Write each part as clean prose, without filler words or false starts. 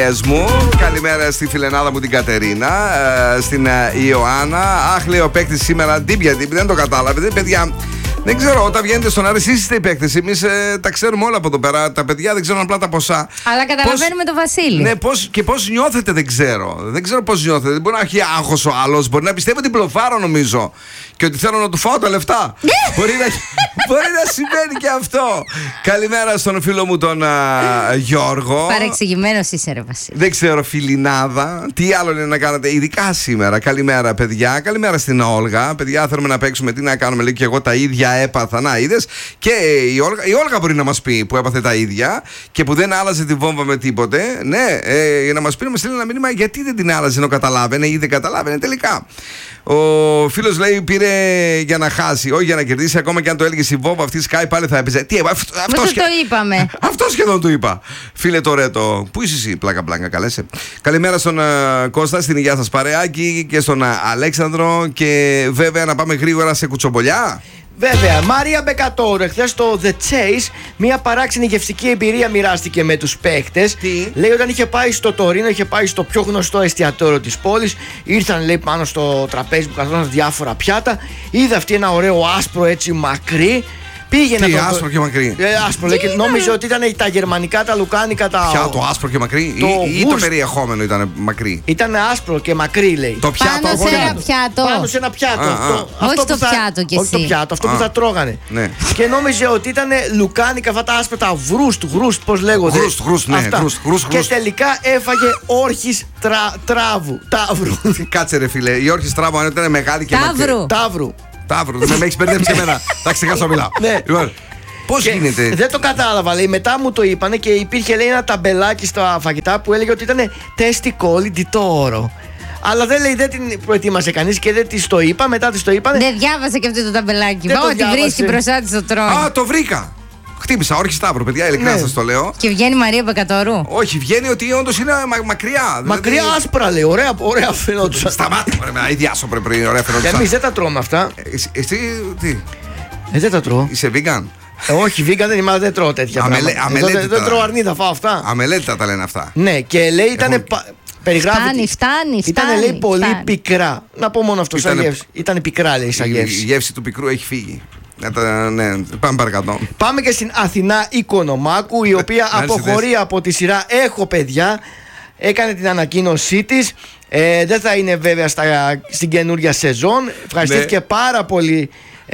Μου. Καλημέρα στη φιλενάδα μου την Κατερίνα, στην Ιωάννα. Αχ, λέει ο παίκτης σήμερα, γιατί δεν το κατάλαβε. Παιδιά, δεν ξέρω, όταν βγαίνετε στον Άρη, εσείς είστε οι παίκτες. Εμείς τα ξέρουμε όλα από εδώ πέρα. Τα παιδιά δεν ξέρουν απλά τα ποσά. Αλλά καταλαβαίνουμε τον Βασίλη. Ναι, πώς νιώθετε, δεν ξέρω. Δεν ξέρω πώς νιώθετε. Δεν μπορεί να έχει άγχος ο άλλος. Μπορεί να πιστεύω ότι μπλοφάρω, νομίζω. Και ότι θέλω να του φάω τα λεφτά. μπορεί να συμβαίνει και αυτό. Καλημέρα στον φίλο μου τον Γιώργο. Παρεξηγημένος είσαι, ρε Βασίλη. Δεν ξέρω, φιλινάδα. Τι άλλο είναι να κάνετε, ειδικά σήμερα. Καλημέρα, παιδιά. Καλημέρα στην Όλγα. Παιδιά, θέλουμε να παίξουμε. Τι να κάνουμε, λέει και εγώ τα ίδια έπαθα. Να, είδες. Και η Όλγα μπορεί να μας πει που έπαθε τα ίδια και που δεν άλλαζε τη βόμβα με τίποτε. Ναι, για να μας πει, να μας στείλει ένα μήνυμα γιατί δεν την άλλαζε, ενώ καταλάβαινε ή δεν καταλάβαινε τελικά. Ο φίλος λέει πήρε για να χάσει, όχι για να κερδίσει. Ακόμα και αν το έλεγε η βόμβα αυτή σκάει πάλι θα έπαιζε. Τι, αυτό το είπαμε. Αυτό σχεδόν του είπα. Φίλε το Ρέτο, πού είσαι εσύ, πλάκα, καλέσαι. Καλημέρα στον Κώστα, στην υγεία σας παρεάκι και στον Αλέξανδρο. Και βέβαια να πάμε γρήγορα σε κουτσομπολιά. Βέβαια, Μάρια Μπεκατόρ, εχθές στο The Chase, μια παράξενη γευστική εμπειρία μοιράστηκε με τους παίχτες. Λέει όταν είχε πάει στο Τωρίνο, είχε πάει στο πιο γνωστό εστιατόριο της πόλης. Ήρθαν, λέει, πάνω στο τραπέζι που καθόταν διάφορα πιάτα. Είδε αυτή ένα ωραίο άσπρο έτσι μακρύ. Πήγαινε. Τι, άσπρο και μακρύ. Άσπρο, λέει, και νόμιζε ότι ήταν τα γερμανικά, τα λουκάνικα, τα. Ποια, το άσπρο και μακρύ, ή το περιεχόμενο ήταν μακρύ. Ήταν άσπρο και μακρύ, λέει. Το πιάτο, πάνω σε ένα πιάτο. Πάνω σε ένα πιάτο. Όχι το πιάτο κι εσύ. Όχι το πιάτο, αυτό που θα τρώγανε. Ναι. Και νόμιζε ότι ήταν λουκάνικα, αυτά τα άσπρα, τα γρούστ, πώς λέγονται. Γρούστ, ναι, γρούστ. Και τελικά έφαγε όρχης ταύρου. Κάτσε, ρε φίλε, η όρχης τράβου αν ήταν μεγάλη και μακρύ. Ταύρου. Δεν με έχεις μπερδέψει εμένα. Θα ξεχάσω μιλάω. Πώς γίνεται. Δεν το κατάλαβα, λέει. Μετά μου το είπανε και υπήρχε, λέει, ένα ταμπελάκι στα φαγητά που έλεγε ότι ήταν τεστικόλι ντιτόρο. Αλλά δεν την προετοίμασε κανείς και δεν της το είπα. Μετά της το είπανε. Δεν διάβασε και αυτό το ταμπελάκι. Ό,τι βρίσκει μπροστά της το τρώει. Α, το βρήκα. Χτύπησα, όρχη Σταύρου, παιδιά, ειλικρινά σας το λέω. Και βγαίνει η Μαρία Μπεκατόρου. Όχι, βγαίνει ότι όντως είναι μακριά. Μακριά άσπρα, λέει. Ωραία φαινόντουσαν. Σταμάτα, ιδιάσο πρέπει, ωραία φαινόντουσαν. Και εμείς δεν τα τρώμε αυτά. Εσύ τι. Δεν τα τρώω. Είσαι vegan. Όχι, vegan δεν είμαι, δεν τρώω τέτοια πράγματα. Δεν τρώω αρνί, θα φάω αυτά. Αμελέτητα τα λένε αυτά. Ναι, και λέει ήταν. Περιγράφει. Φτάνει. Ήταν, λέει, πολύ πικρά. Να πω μόνο αυτό. Ήταν πικρά, λέει, σαν γεύση. Η γεύση του πικρού έχει φύγει. Ναι, πάμε παρακάτω. Πάμε και στην Αθηνά Οικονομάκου, η οποία αποχωρεί από τη σειρά Έχω παιδιά. Έκανε την ανακοίνωσή της. Δεν θα είναι βέβαια στην καινούργια σεζόν. Ευχαριστήθηκε πάρα πολύ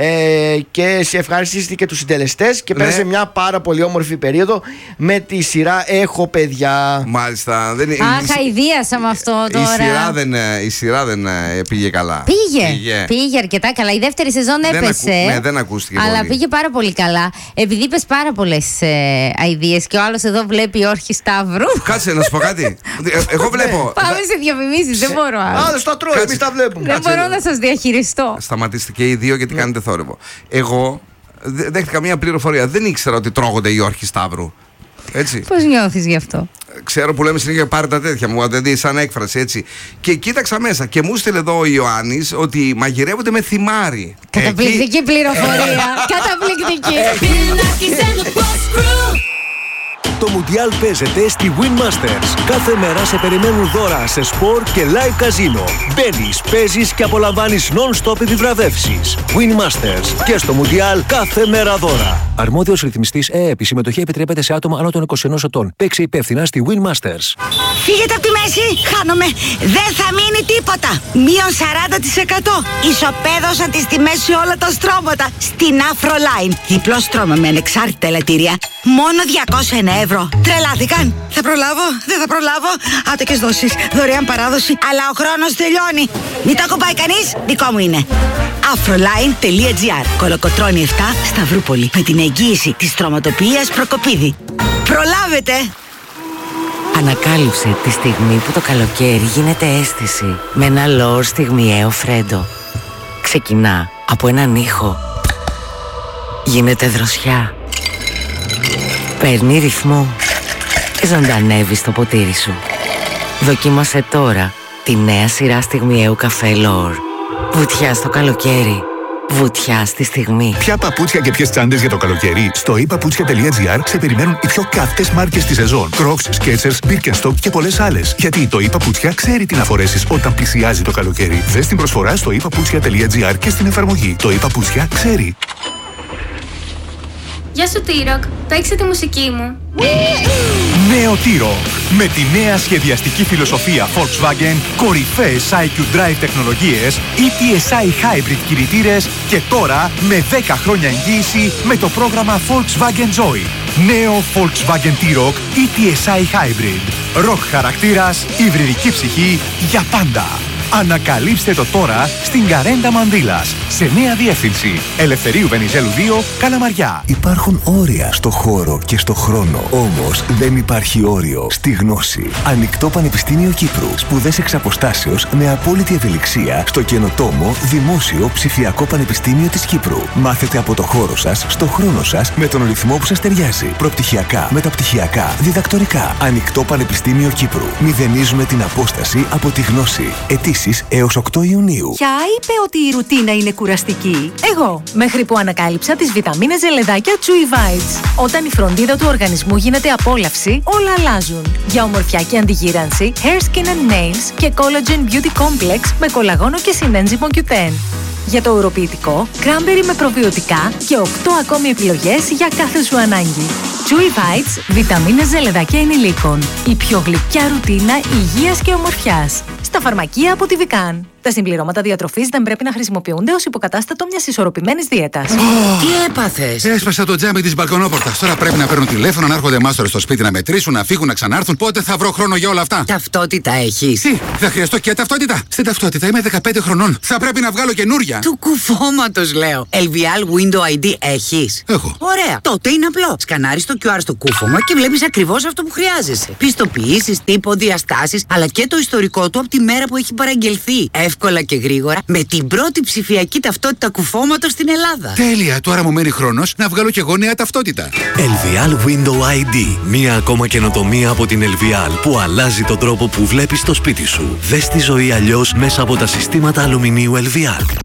και σε ευχαριστήθηκε τους συντελεστές και πέρασε μια πάρα πολύ όμορφη περίοδο με τη σειρά Έχω παιδιά. Μάλιστα. Χαϊδίασα με αυτό τώρα. Η σειρά δεν πήγε καλά. Πήγε αρκετά καλά. Η δεύτερη σεζόν έπεσε. Δεν ακούστηκε. Αλλά πήγε πάρα πολύ καλά. Επειδή είπες πάρα πολλές αηδίες και ο άλλος εδώ βλέπει όρχη Σταύρου. Κάτσε να σου πω κάτι. Εγώ βλέπω. Πάμε σε διαφημίσεις. Δεν μπορώ. Άλλος τα τρώει, εμείς τα βλέπουμε. Δεν μπορώ να σας διαχειριστώ. Σταματήστε και οι δύο γιατί κάνετε θόρυβο. Εγώ δέχτηκα μια πληροφορία. Δεν ήξερα ότι τρώγονται οι όρχοι Σταύρου. Έτσι. Πώς νιώθεις γι' αυτό? Ξέρω που λέμε συνέχεια πάρε τα τέτοια μου, δηλαδή σαν έκφραση έτσι. Και κοίταξα μέσα και μου στείλε εδώ ο Ιωάννης ότι μαγειρεύονται με θυμάρι. Καταπληκτική πληροφορία. Καταπληκτική. Το Μουντιάλ παίζεται στη Win Masters. Κάθε μέρα σε περιμένουν δώρα σε σπορ και live καζίνο. Μπαίνεις, παίζεις και απολαμβάνεις non-stop επιβραβεύσεις. Win Masters. Και στο Μουντιάλ κάθε μέρα δώρα. Αρμόδιος ρυθμιστής ΕΕΠ. Η συμμετοχή επιτρέπεται σε άτομα άνω των 21 ετών. Παίξε υπεύθυνα στη Win Masters. Φύγετε από τη μέση, χάνομαι. Δεν θα μείνει τίποτα. Μείον 40%. Ισοπαίδωσαν τις τιμές σε όλα τα στρώματα. Στην Afroline. Διπλό στρώμα με ανεξάρτητα ελαττήρια. Μόνο 201 ευρώ. Τρελάθηκαν. Θα προλάβω, δεν θα προλάβω. Άτοκες δόσεις, δωρεάν παράδοση. Αλλά ο χρόνος τελειώνει. Μην τα κομπάει κανείς, δικό μου είναι. Afroline.gr. Κολοκοτρώνη 7, Σταυρούπολη. Με την εγγύηση της στρωματοποιίας Προκοπίδη. Προλάβετε! Ανακάλυψε τη στιγμή που το καλοκαίρι γίνεται αίσθηση με ένα λόρ στιγμιαίο φρέντο. Ξεκινά από έναν ήχο. Γίνεται δροσιά. Παίρνει ρυθμό και ζωντανεύει στο ποτήρι σου. Δοκίμασε τώρα τη νέα σειρά στιγμιαίου καφέ Λόρ. Βουτιά στο καλοκαίρι. Βουτιά στη στιγμή. Ποια παπούτσια και ποιες τσάντες για το καλοκαίρι? Στο epaputsια.gr σε περιμένουν οι πιο καυτές μάρκες της σεζόν. Crocs, Skechers, Birkenstock και πολλές άλλες. Γιατί το ePaputsια ξέρει τι να φορέσεις όταν πλησιάζει το καλοκαίρι. Δες την προσφορά στο epaputsya.gr και στην εφαρμογή. Το ePaputsια ξέρει. Γεια σου T-Rock, παίξε τη μουσική μου. Νέο T-Rock. Με τη νέα σχεδιαστική φιλοσοφία Volkswagen, κορυφαίες IQ Drive τεχνολογίες, ETSI Hybrid κινητήρες και τώρα με 10 χρόνια εγγύηση με το πρόγραμμα Volkswagen Joy. Νέο Volkswagen T-Rock ETSI Hybrid. Rock χαρακτήρας, υβριδική ψυχή για πάντα. Ανακαλύψτε το τώρα στην Καρέντα Μανδύλας, σε νέα διεύθυνση Ελευθερίου Βενιζέλου 2, Καλαμαριά. Υπάρχουν όρια στο χώρο και στο χρόνο. Όμως δεν υπάρχει όριο στη γνώση. Ανοιχτό Πανεπιστήμιο Κύπρου. Σπουδές εξ αποστάσεως με απόλυτη ευελιξία στο καινοτόμο Δημόσιο Ψηφιακό Πανεπιστήμιο της Κύπρου. Μάθετε από το χώρο σας, στο χρόνο σας, με τον ρυθμό που σας ταιριάζει. Προπτυχιακά, μεταπτυχιακά, διδακτορικά. Ανοιχτό Πανεπιστήμιο Κύπρου. Μηδενίζουμε την απόσταση από τη γνώση. Έως 8 Ιουνίου. Ποια είπε ότι η ρουτίνα είναι κουραστική? Εγώ, μέχρι που ανακάλυψα τις βιταμίνες ζελεδάκια Chewy Vites. Όταν η φροντίδα του οργανισμού γίνεται απόλαυση, όλα αλλάζουν. Για ομορφιά και αντιγύρανση, Hair, Skin and Nails και Collagen Beauty Complex με κολαγόνο και συνένζυμο Q10. Για το ουροποιητικό, cranberry με προβιωτικά και 8 ακόμη επιλογές για κάθε σου ανάγκη. Chewy Vites, βιταμίνες ζελεδάκια ενηλίκων. Η πιο γλυκιά ρουτίνα υγείας και ομορφιάς. Στα φαρμακεία από τη Vican. Τα συμπληρώματα διατροφής δεν πρέπει να χρησιμοποιούνται ως υποκατάστατο μιας ισορροπημένης δίαιτας. Τι έπαθες? Έσπασα το τζάμι της μπαλκονόπορτας. Τώρα πρέπει να παίρνουν τηλέφωνο, να έρχονται μάστορες στο σπίτι να μετρήσουν, να φύγουν, να ξανάρθουν. Πότε θα βρω χρόνο για όλα αυτά? Ταυτότητα έχεις? Τι, θα χρειαστώ και ταυτότητα? Στην ταυτότητα είμαι 15 χρονών. Θα πρέπει να βγάλω καινούρια. Του κουφώματος λέω. LVL Window ID έχεις? Έχω. Ωραία. Τότε είναι απλό. Σκανάρεις το QR στο κούφωμα και βλέπεις ακριβώς αυτό που χρειάζεσαι. Πιστοποιήσεις, τύπο, διαστάσεις, αλλά και το ιστορικό του από τη μέρα που έχει παραγγελθεί. Εύκολα και γρήγορα με την πρώτη ψηφιακή ταυτότητα κουφώματος στην Ελλάδα. Τέλεια. Τώρα μου μένει χρόνος να βγάλω κι εγώ νέα ταυτότητα. LVL Window ID. Μία ακόμα καινοτομία από την LVL που αλλάζει τον τρόπο που βλέπεις το σπίτι σου. Δες τη ζωή αλλιώς μέσα από τα συστήματα αλουμινίου LVL.